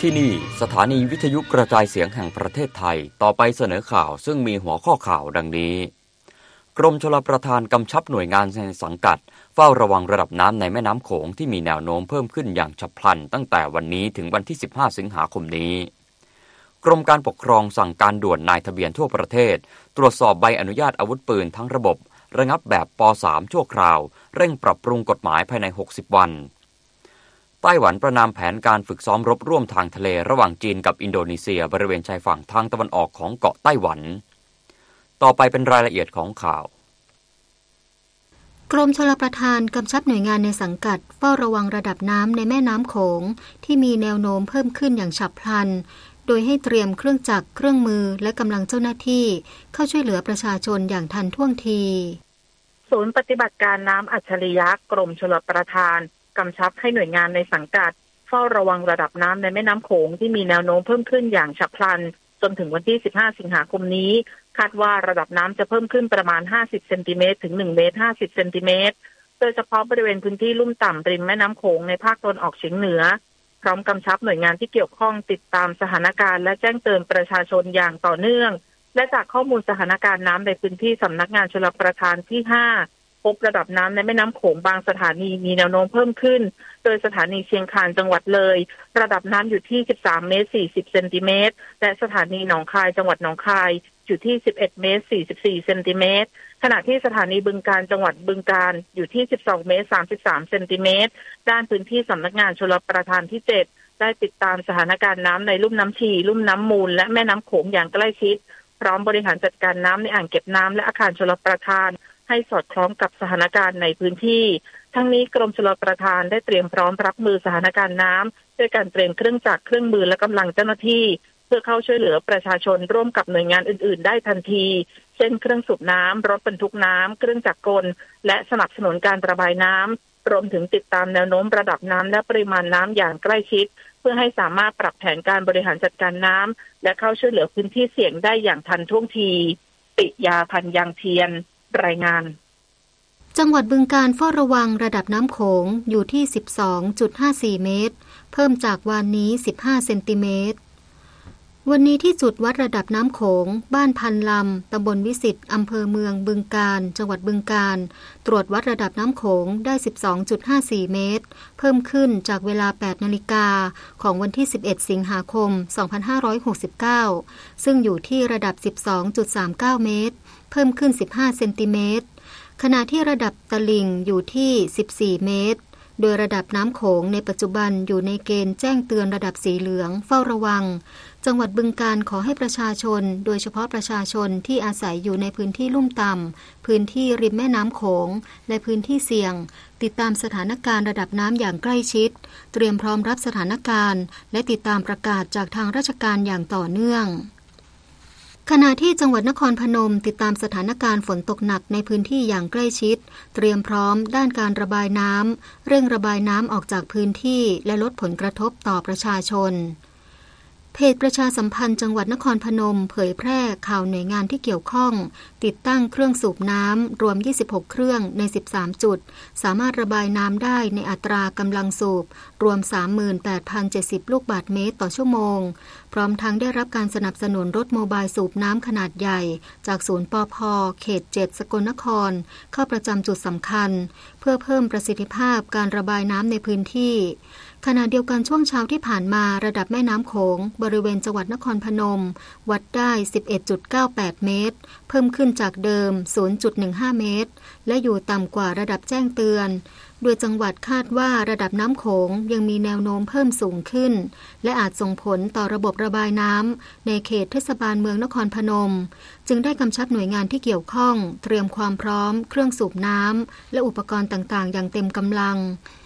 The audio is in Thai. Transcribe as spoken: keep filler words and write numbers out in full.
ที่นี่สถานีวิทยุกระจายเสียงแห่งประเทศไทยต่อไปเสนอข่าวซึ่งมีหัวข้อข่าวดังนี้กรมชลประทานกำชับหน่วยงานในสังกัดเฝ้าระวังระดับน้ำในแม่น้ำโขงที่มีแนวโน้มเพิ่มขึ้นอย่างฉับพลันตั้งแต่วันนี้ถึงวันที่สิบห้าสิงหาคมนี้กรมการปกครองสั่งการด่วนนายทะเบียนทั่วประเทศตรวจสอบใบอนุญาตอาวุธปืนทั้งระบบระงับแบบป สาม ชั่วคราวเร่งปรับปรุงกฎหมายภายในหกสิบวันไต้หวันประนามแผนการฝึกซ้อมรบร่วมทางทะเลระหว่างจีนกับอินโดนีเซียบริเวณชายฝั่งทางตะวันออกของเกาะไต้หวันต่อไปเป็นรายละเอียดของข่าวกรมชลประทานกำชับหน่วยงานในสังกัดเฝ้าระวังระดับน้ำในแม่น้ำโขงที่มีแนวโน้มเพิ่มขึ้นอย่างฉับพลันโดยให้เตรียมเครื่องจักรเครื่องมือและกำลังเจ้าหน้าที่เข้าช่วยเหลือประชาชนอย่างทันท่วงทีศูนย์ปฏิบัติการน้ำอัจฉริยะกรมชลประทานกำชับให้หน่วยงานในสังกัดเฝ้าระวังระดับน้ำในแม่น้ำโขงที่มีแนวโน้มเพิ่มขึ้นอย่างฉับพลันจนถึงวันที่สิบห้าสิงหาคมนี้คาดว่าระดับน้ำจะเพิ่มขึ้นประมาณห้าสิบเซนติเมตรถึงหนึ่งเมตรห้าสิบเซนติเมตรโดยเฉพาะบริเวณพื้นที่ลุ่มต่ำริมแม่น้ำโขงในภาคตะวันออกเฉียงเหนือพร้อมกำชับหน่วยงานที่เกี่ยวข้องติดตามสถานการณ์และแจ้งเตือนประชาชนอย่างต่อเนื่องและจากข้อมูลสถานการณ์น้ำในพื้นที่สำนักงานชลประทานที่ห้าพบระดับน้ำในแม่น้ำโขงบางสถานีมีแนวโน้มเพิ่มขึ้นโดยสถานีเชียงคานจังหวัดเลยระดับน้ำอยู่ที่สิบสามเมตรสี่สิบเซนติเมตรและสถานีหนองคายจังหวัดหนองคายอยู่ที่สิบเอ็ดเมตรสี่สิบสี่เซนติเมตรขณะที่สถานีบึงกาฬจังหวัดบึงกาฬอยู่ที่สิบสองเมตรสามสิบสามเซนติเมตรด้านพื้นที่สำนักงานชลประทานที่เจ็ดได้ติดตามสถานการณ์น้ำในลุ่มน้ำชีลุ่มน้ำมูลและแม่น้ำโขงอย่างใกล้ชิดพร้อมบริหารจัดการน้ำในอ่างเก็บน้ำและอาคารชลประทานให้สอดคล้องกับสถานการณ์ในพื้นที่ทั้งนี้กรมชลประทานได้เตรียมพร้อมรับมือสถานการณ์น้ำด้วยการเตรียมเครื่องจักรเครื่องมือและกำลังเจ้าหน้าที่เพื่อเข้าช่วยเหลือประชาชนร่วมกับหน่วยงานอื่นๆได้ทันทีเช่นเครื่องสูบน้ำรถบรรทุกน้ำเครื่องจักรกลและสนับสนุนการระบายน้ำรวมถึงติดตามแนวโน้มระดับน้ำและปริมาณน้ำอย่างใกล้ชิดเพื่อให้สามารถปรับแผนการบริหารจัดการน้ำและเข้าช่วยเหลือพื้นที่เสี่ยงได้อย่างทันท่วงทีปิยาพันธ์ยังเทียนรายงานจังหวัดบึงกาฬเฝ้าระวังระดับน้ำโขงอยู่ที่ สิบสองจุดห้าสี่ เมตรเพิ่มจากวานนี้สิบห้าเซนติเมตรวันนี้ที่จุดวัดระดับน้ำโขงบ้านพันลำตำบลวิสิตอำเภอเมืองบึงกาฬจังหวัดบึงกาฬตรวจวัดระดับน้ำโขงได้ สิบสองจุดห้าสี่ เมตรเพิ่มขึ้นจากเวลา แปดนาฬิกาของวันที่สิบเอ็ดสิงหาคมสองพันห้าร้อยหกสิบเก้าซึ่งอยู่ที่ระดับ สิบสองจุดสามเก้า เมตรเพิ่มขึ้นสิบห้าเซนติเมตรขณะที่ระดับตลิ่งอยู่ที่สิบสี่เมตรโดยระดับน้ำโขงในปัจจุบันอยู่ในเกณฑ์แจ้งเตือนระดับสีเหลืองเฝ้าระวังจังหวัดบึงกาฬขอให้ประชาชนโดยเฉพาะประชาชนที่อาศัยอยู่ในพื้นที่ลุ่มต่ำพื้นที่ริมแม่น้ำโขงและพื้นที่เสี่ยงติดตามสถานการณ์ระดับน้ำอย่างใกล้ชิดเตรียมพร้อมรับสถานการณ์และติดตามประกาศจากทางราชการอย่างต่อเนื่องขณะที่จังหวัดนครพนมติดตามสถานการณ์ฝนตกหนักในพื้นที่อย่างใกล้ชิดเตรียมพร้อมด้านการระบายน้ำเร่งระบายน้ำออกจากพื้นที่และลดผลกระทบต่อประชาชนเพจประชาสัมพันธ์จังหวัดนครพนมเผยแพร่ข่าวหน่วยงานที่เกี่ยวข้องติดตั้งเครื่องสูบน้ำรวมยี่สิบหกเครื่องในสิบสามจุดสามารถระบายน้ำได้ในอัตรากำลังสูบรวม สามหมื่นแปดพันเจ็ดสิบ ลูกบาศก์เมตรต่อชั่วโมงพร้อมทั้งได้รับการสนับสนุนรถโมบายสูบน้ำขนาดใหญ่จากศูนย์ปภ.เขตเจ็ดสกลนครเข้าประจำจุดสำคัญเพื่อเพิ่มประสิทธิภาพการระบายน้ำในพื้นที่ขณะเดียวกันช่วงเช้าที่ผ่านมาระดับแม่น้ำโขงบริเวณจังหวัดนครพนมวัดได้ สิบเอ็ดจุดเก้าแปด เมตรเพิ่มขึ้นจากเดิม ศูนย์จุดหนึ่งห้า เมตรและอยู่ต่ำกว่าระดับแจ้งเตือนโดยจังหวัดคาดว่าระดับน้ำโขงยังมีแนวโน้มเพิ่มสูงขึ้นและอาจส่งผลต่อระบบระบายน้ำในเขตเทศบาลเมืองนครพนมจึงได้กำชับหน่วยงานที่เกี่ยวข้องเตรียมความพร้อมเครื่องสูบน้ำและอุปกรณ์ต่างๆอย่างเต็มกำลัง